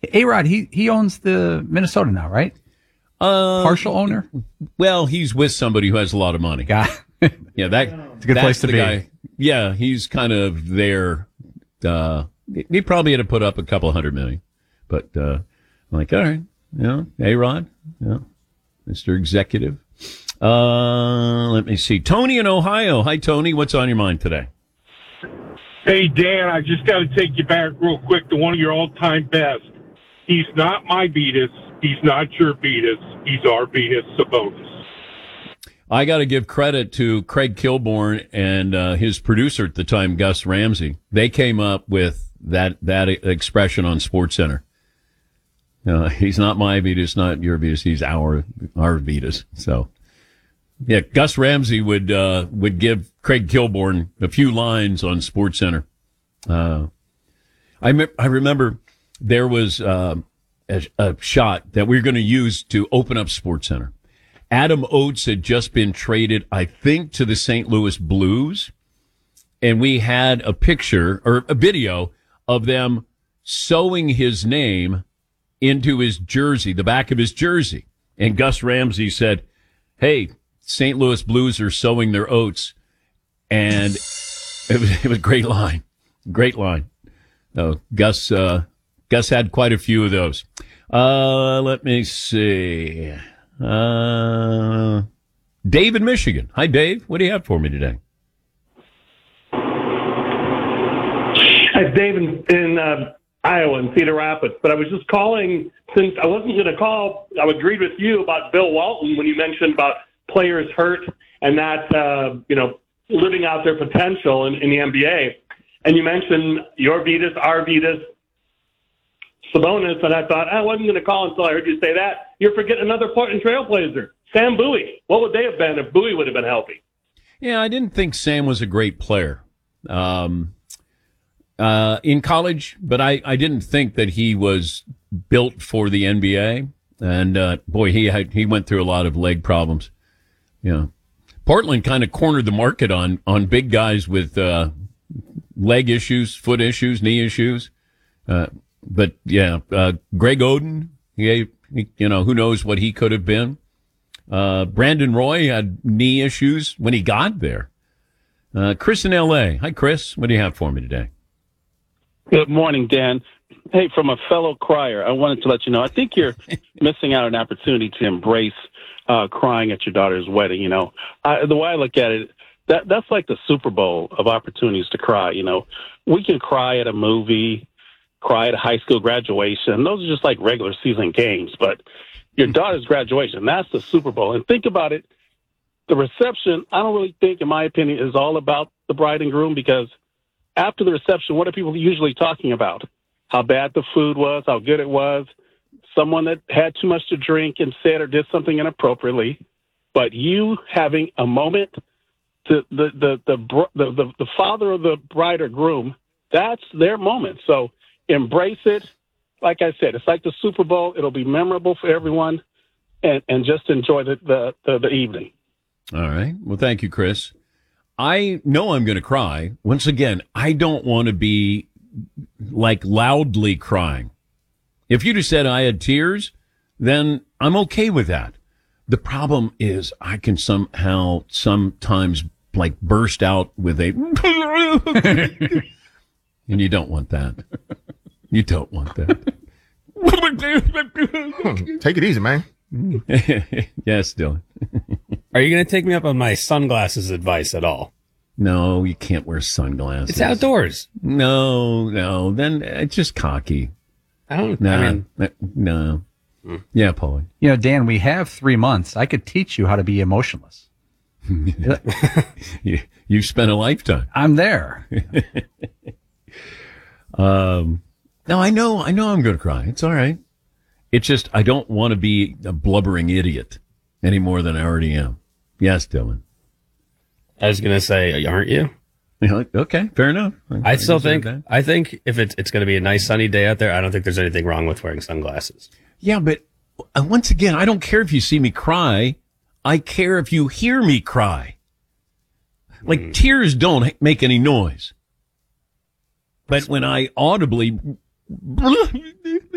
A-Rod, he owns the Minnesota now, right? Partial owner? Well, he's with somebody who has a lot of money. Yeah, Yeah, it's a good place to be. Guy. Yeah, he's kind of there. He probably had to put up a couple $100 million. But I'm like, all right, A-Rod, Mr. Executive. Let me see. Tony in Ohio. Hi, Tony. What's on your mind today? Hey, Dan, I just got to take you back real quick to one of your all-time best. He's not my Beatus. He's not your Beatus. He's our Beatus, Sabonis. I got to give credit to Craig Kilborn and his producer at the time, Gus Ramsey. They came up with that expression on SportsCenter. He's not my Beatus, not your Beatus. He's our Beatus. So, yeah, Gus Ramsey would give Craig Kilborn a few lines on SportsCenter. I remember there was a shot that we were going to use to open up SportsCenter. Adam Oates had just been traded, I think, to the St. Louis Blues, and we had a picture or a video of them sewing his name into his jersey, the back of his jersey. And Gus Ramsey said, "Hey, St. Louis Blues are sewing their Oates," and it was a great line, great line. Gus had quite a few of those. Let me see. Dave in Michigan. Hi, Dave. What do you have for me today? It's Dave in Iowa, in Cedar Rapids. But I was just calling, since I wasn't going to call, I agreed with you about Bill Walton when you mentioned about players hurt and not, living out their potential in the NBA. And you mentioned your Beatus, our Beatus, Sabonis, and I thought I wasn't going to call until I heard you say that. You're forgetting another Portland Trailblazer, Sam Bowie. What would they have been if Bowie would have been healthy? Yeah, I didn't think Sam was a great player in college, but I didn't think that he was built for the NBA. And boy, he went through a lot of leg problems. Yeah, Portland kind of cornered the market on big guys with leg issues, foot issues, knee issues. But yeah, Greg Oden, who knows what he could have been. Brandon Roy had knee issues when he got there. Chris in L.A. Hi, Chris. What do you have for me today? Good morning, Dan. Hey, from a fellow crier, I wanted to let you know, I think you're missing out on an opportunity to embrace crying at your daughter's wedding. The way I look at it, that's like the Super Bowl of opportunities to cry. We can cry at a movie, cry at a high school graduation. Those are just like regular season games. But your daughter's graduation, that's the Super Bowl. And think about it. The reception, I don't really think, in my opinion, is all about the bride and groom, because after the reception, what are people usually talking about? How bad the food was, how good it was, someone that had too much to drink and said or did something inappropriately. But you having a moment, the father of the bride or groom, that's their moment. So embrace it. Like I said, it's like the Super Bowl. It'll be memorable for everyone, and just enjoy the evening. All right. Well, thank you, Chris. I know I'm going to cry. Once again, I don't want to be like loudly crying. If you just said I had tears, then I'm okay with that. The problem is I can sometimes like burst out with a, and you don't want that. You don't want that. Take it easy, man. Yes, Dylan. Are you going to take me up on my sunglasses advice at all? No, you can't wear sunglasses. It's outdoors. No. Then it's just cocky. No. Yeah, Paulie. Dan, we have 3 months. I could teach you how to be emotionless. You've spent a lifetime. I'm there. No, I know I'm going to cry. It's all right. It's just I don't want to be a blubbering idiot any more than I already am. Yes, Dylan. I was going to say, aren't you? Okay, fair enough. I think if it's going to be a nice sunny day out there, I don't think there's anything wrong with wearing sunglasses. Yeah, but once again, I don't care if you see me cry. I care if you hear me cry. Like tears don't make any noise. But when I audibly